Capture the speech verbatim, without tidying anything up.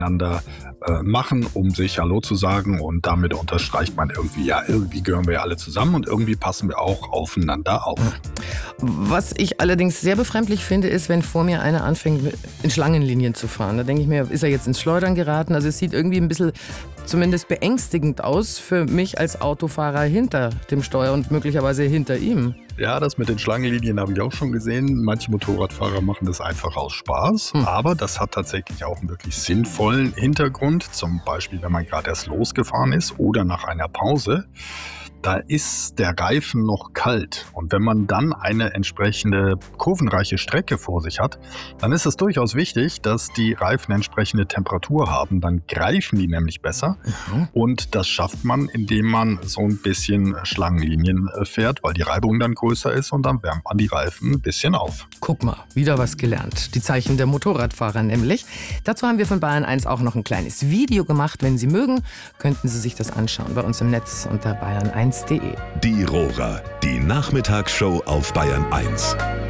miteinander äh, machen, um sich Hallo zu sagen, und damit unterstreicht man irgendwie, ja, irgendwie gehören wir ja alle zusammen und irgendwie passen wir auch aufeinander auf. Was ich allerdings sehr befremdlich finde, ist, wenn vor mir einer anfängt, in Schlangenlinien zu fahren. Da denke ich mir, ist er jetzt ins Schleudern geraten? Also es sieht irgendwie ein bisschen zumindest beängstigend aus für mich als Autofahrer hinter dem Steuer und möglicherweise hinter ihm. Ja, das mit den Schlangenlinien habe ich auch schon gesehen. Manche Motorradfahrer machen das einfach aus Spaß. Hm. Aber das hat tatsächlich auch einen wirklich sinnvollen Hintergrund. Zum Beispiel, wenn man gerade erst losgefahren ist oder nach einer Pause. Da ist der Reifen noch kalt. Und wenn man dann eine entsprechende kurvenreiche Strecke vor sich hat, dann ist es durchaus wichtig, dass die Reifen entsprechende Temperatur haben. Dann greifen die nämlich besser. Mhm. Und das schafft man, indem man so ein bisschen Schlangenlinien fährt, weil die Reibung dann größer ist, und dann wärmt man die Reifen ein bisschen auf. Guck mal, wieder was gelernt. Die Zeichen der Motorradfahrer nämlich. Dazu haben wir von Bayern eins auch noch ein kleines Video gemacht. Wenn Sie mögen, könnten Sie sich das anschauen bei uns im Netz unter bayern eins punkt de. Die Rohrer, die Nachmittagsshow auf Bayern eins.